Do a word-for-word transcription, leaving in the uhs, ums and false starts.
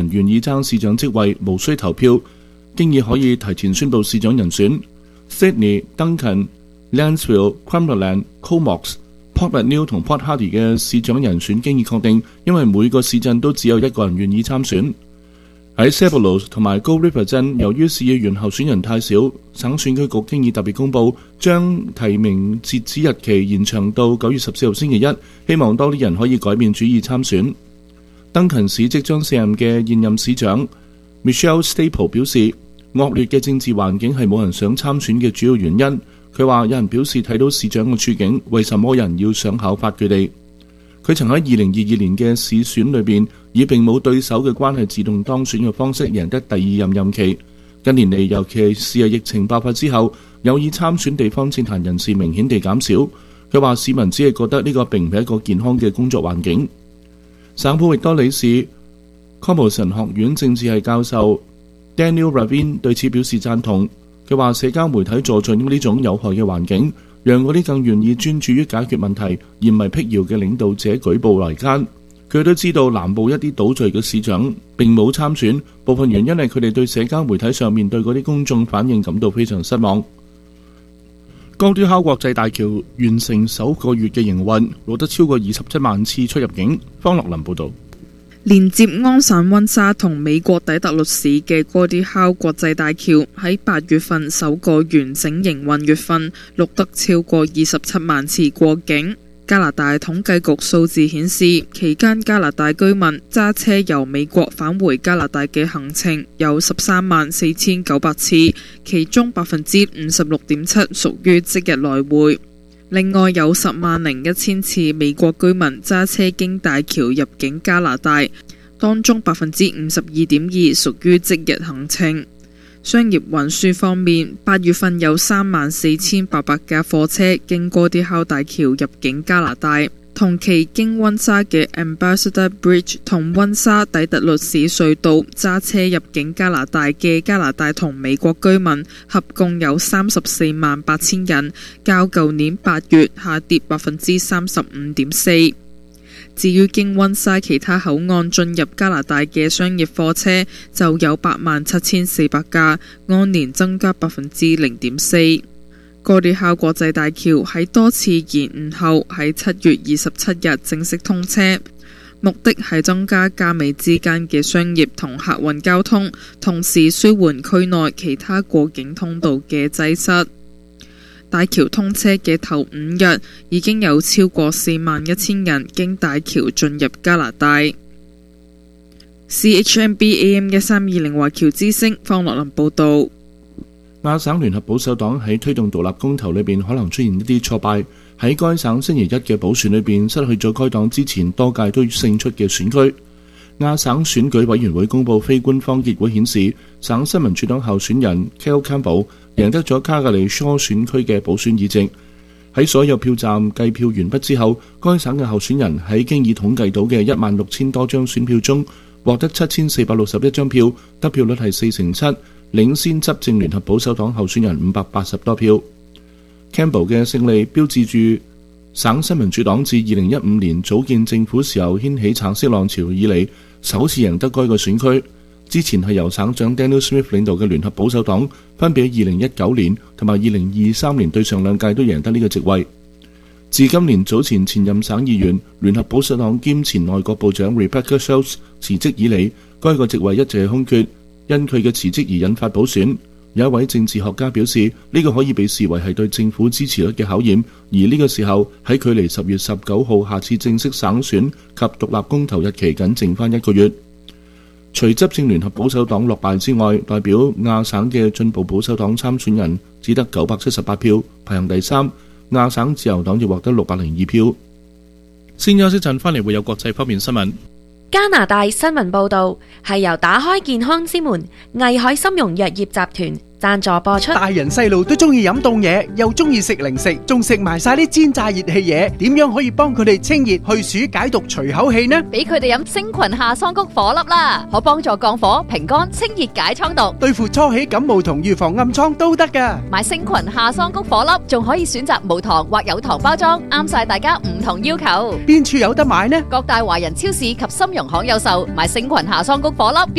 願意爭市長職位，無需投票，經已可以提前宣佈市長人選。Sydney、Duncan、Lanceville、Cumberland、Comox、Port McNeill 同 Port Hardy 嘅市長人選經已確定，因為每個市鎮都只有一個人願意參選。喺 Sebelos 同埋 Gold River 鎮，由於市議員候選人太少，省選舉局經已特別公佈，將提名截止日期延長到九月十四號星期一，希望多啲人可以改變主意參選。登勤市即將卸任嘅現任市長 Michelle Staple 表示，惡劣嘅政治環境係冇人想參選嘅主要原因。佢話有人表示睇到市長嘅處境，為什麼人要想考發佢哋？佢曾喺二零二二年嘅市選裏邊，以並冇對手嘅關係自動當選嘅方式贏得第二任任期。近年嚟，尤其是係疫情爆發之後，有意參選地方政壇人士明顯地減少。佢話市民只係覺得呢個並唔係一個健康嘅工作環境。省府域多里市 Commerson 學院政治系教授 Daniel Ravin 對此表示贊同。佢話社交媒體助進呢種有害嘅環境，讓嗰啲更願意專注於解決問題而唔係辟謠嘅領導者舉步維艱。佢都知道南部一啲島嶼嘅市長並冇參選，部分原因係佢哋對社交媒體上面對嗰啲公眾反應感到非常失望。高端敲國際大橋完成首個月嘅營運，錄得超過二十七萬次出入境。方樂林報導。 連接安省溫莎同美國底特律市嘅 Gordie Howe 國際大橋喺八月份首個完整營運月份錄得超過二十七萬次過境。加拿大統計局數字顯示，期間加拿大居民揸車由美國返回加拿大嘅行程有十三萬四千九百次，其中百分之五十六點七屬於即日來回。另外有十萬零一千次美國居民揸車經大橋入境加拿大，當中百分之五十二點二屬於即日行程。商業運輸方面，八月份有三萬四千八百架貨車經過Gordie Howe大橋入境加拿大，同期經溫莎嘅 Ambassador Bridge 同溫莎底特律市隧道揸車入境加拿大嘅加拿大同美國居民合共有三十四萬八千人，較舊年八月下跌百分之三十五點四。至於經溫莎其他口岸進入加拿大嘅商業貨車就有八萬七千四百架，按年增加百分之零點四。Gordie Howe國際大橋喺多次延誤後喺七月二十七日正式通車，目的係增加加美之間嘅商業同客運交通，同時舒緩區內其他過境通道嘅擠塞。大橋通車嘅頭五日已經有超過四萬一千人經大橋進入加拿大。C H M B A M 一三二零華僑之聲方樂林報道。 亞省聯合保守黨喺推動獨立公投裏邊可能出現一啲挫敗，喺該省星期一嘅補選裏邊失去咗該黨之前多屆都勝出嘅選區。亞省選舉委員會公佈非官方結果顯示，省新民主黨候選人 Kel Campbell 贏得咗卡格里疏選區嘅補選議席。喺所有票站計票完畢之後，該省嘅候選人喺經已統計到嘅一萬六千多張選票中，獲得七千四百六十一張票，得票率係四成七，領先執政聯合保守黨候選人五百八十多票。Campbell 嘅勝利標誌住省新民主黨自二零一五年組建政府時候掀起橙色浪潮以嚟，首次贏得該個選區。之前係由省長 Daniel Smith 領導嘅聯合保守黨，分別喺二零一九年同埋二零二三年對上兩屆都贏得呢個職位。自今年早前前任省議員、聯合保守黨兼前內閣部長 Rebecca Schultz 辭職以嚟，該個職位一直係空缺，因佢嘅辭職而引發補選。有一位政治學家表示，呢、這個可以被視為係對政府支持率嘅考驗，而呢個時候喺距離十月十九號下次正式省選及獨立公投日期僅剩翻一個月。除執政聯合保守黨落敗之外，代表亞省嘅進步保守黨參選人只得九百七十八票，排行第三。亞省自由黨就獲得六百零二票。先休息陣，翻嚟會有國際方面新聞。 加拿大新聞報導係由打開健康之門藝海參茸藥業集團贊助播出。 大人細路都中意飲凍嘢，又中意食零食，仲食埋晒啲煎炸熱氣嘢，點樣可以幫佢哋清熱去暑解毒除口氣呢？ 俾佢哋飲星群夏桑菊顆粒啦，可幫助降火平肝清熱解瘡毒， 對付初起感冒同預防暗瘡都得噶。 買星群夏桑菊顆粒仲可以選擇無糖或有糖包裝，啱晒大家唔同要求。 邊處有得買呢？ 各大華人超市及參茸行有售。買星群夏桑菊顆粒。